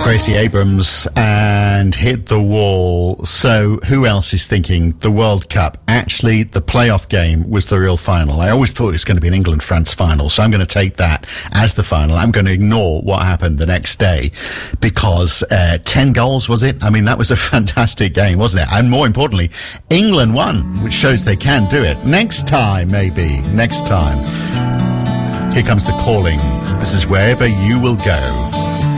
Gracie Abrams and Hit the Wall. So who else is thinking the World Cup? Actually, the playoff game was the real final. I always thought it was going to be an England-France final, so I'm going to take that as the final. I'm going to ignore what happened the next day because 10 goals, was it? I mean, that was a fantastic game, wasn't it? And more importantly, England won, which shows they can do it. Next time, maybe. Next time. Here comes the calling. This is Wherever You Will Go.